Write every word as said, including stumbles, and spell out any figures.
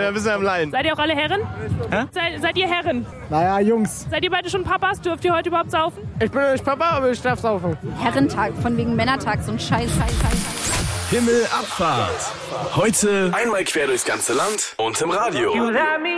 ein bisschen am Leiden. Seid ihr auch alle Herren? Hä? Seid, seid ihr Herren? Naja, Jungs. Seid ihr beide schon Papas? Dürft ihr heute überhaupt saufen? Ich bin nicht Papa, aber ich darf saufen. Herrentag, von wegen Männertag, so ein Scheiß, Scheiß, Scheiß. Himmelabfahrt. Heute einmal quer durchs ganze Land und im Radio.